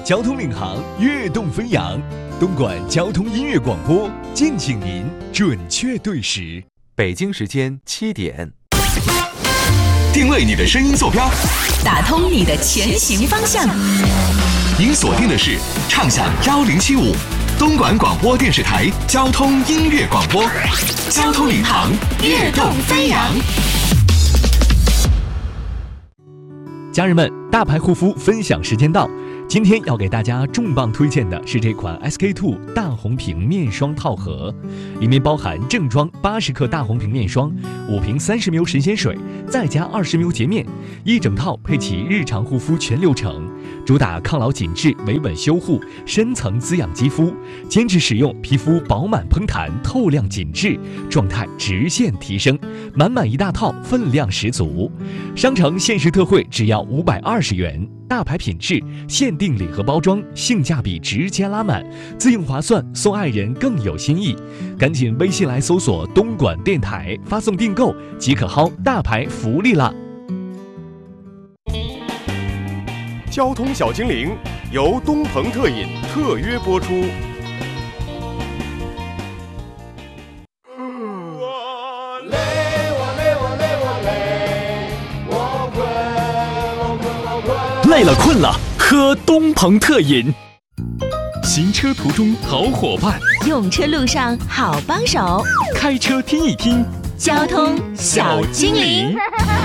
交通领航，跃动飞扬。东莞交通音乐广播，敬请您准确对时。 北京时间7点。 定位你的声音坐标， 打通你的前行方向。 您锁定的是畅享1075东莞广播电视台交通音乐广播，交通领航，跃动飞扬。 家人们，大牌护肤分享时间到。今天要给大家重磅推荐的是这款 SK2 大红瓶面霜套盒，里面包含正装80克大红瓶面霜，5瓶30ml神仙水，再加20ml洁面，一整套配齐日常护肤全流程，主打抗老紧致、维稳修护、深层滋养肌肤，坚持使用，皮肤饱满嘭弹、透亮紧致，状态直线提升，满满一大套，分量十足。商城限时特惠只要520元。大牌品质，限定礼盒包装，性价比直接拉满，自用划算，送爱人更有新意。赶紧微信来搜索东莞电台，发送订购即可薅大牌福利啦！ 交通小精灵由东鹏特饮特约播出。 累了困了，喝东鹏特饮。行车途中好伙伴， 用车路上好帮手， 开车听一听交通小精灵。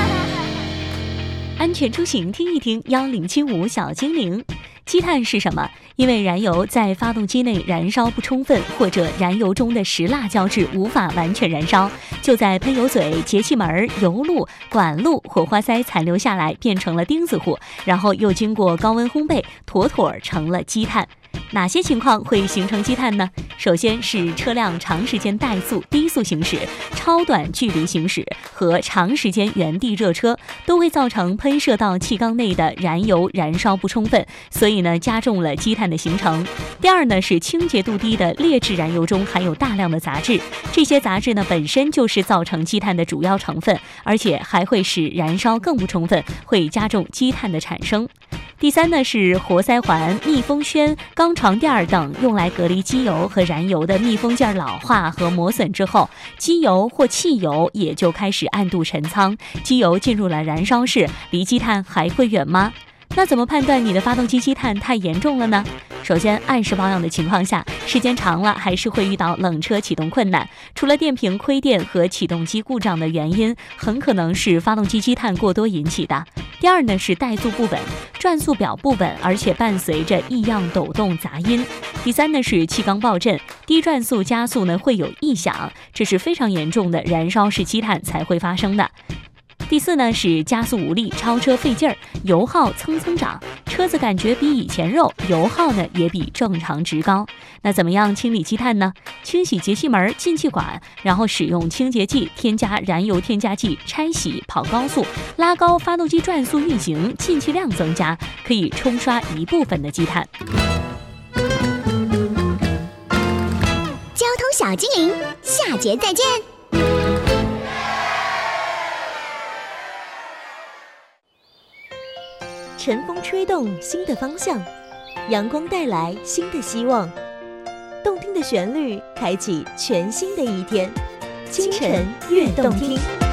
安全出行听一听1075小精灵。积碳是什么？因为燃油在发动机内燃烧不充分，或者燃油中的石蜡胶质无法完全燃烧，就在喷油嘴、节气门、油路、管路、火花塞残留下来，变成了钉子户，然后又经过高温烘焙，妥妥成了积碳。哪些情况会形成积碳呢？首先是车辆长时间怠速、低速行驶、超短距离行驶和长时间原地热车，都会造成喷射到气缸内的燃油燃烧不充分，所以呢加重了积碳的形成。第二呢是清洁度低的劣质燃油中含有大量的杂质，这些杂质呢本身就是造成积碳的主要成分，而且还会使燃烧更不充分，会加重积碳的产生。第三呢是活塞环、密封圈、钢床垫等用来隔离机油和燃油的密封件老化和磨损之后，机油或汽油也就开始暗度陈仓，机油进入了燃烧室，离积碳还会远吗？那怎么判断你的发动机积碳太严重了呢？首先，按时保养的情况下，时间长了还是会遇到冷车启动困难。除了电瓶亏电和启动机故障的原因，很可能是发动机积碳过多引起的。第二呢是怠速不稳，转速表不稳，而且伴随着异样抖动杂音。第三呢是气缸爆震，低转速加速呢会有异响，这是非常严重的燃烧式积碳才会发生的。第四呢是加速无力，超车费劲儿，油耗蹭蹭涨，车子感觉比以前肉，油耗呢也比正常值高。那怎么样清理积碳呢？清洗节气门、进气管，然后使用清洁剂，添加燃油添加剂，拆洗，跑高速，拉高发动机转速运行，进气量增加，可以冲刷一部分的积碳。 交通小精灵，下节再见。 晨风吹动新的方向，阳光带来新的希望，动听的旋律开启全新的一天。清晨悦动听。